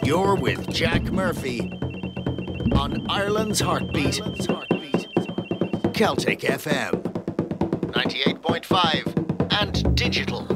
You're with Jack Murphy on Ireland's Heartbeat. Celtic FM 98.5 and digital.